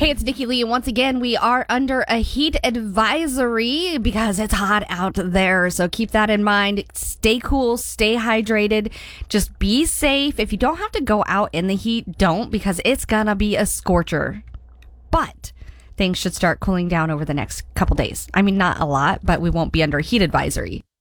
Hey, it's Nikki Lee, and once again, we are under a heat advisory because it's hot out there. So keep that in mind. Stay cool, stay hydrated, just be safe. If you don't have to go out in the heat, don't, because it's gonna be a scorcher. But things should start cooling down over the next couple days. I mean, not a lot, but we won't be under a heat advisory.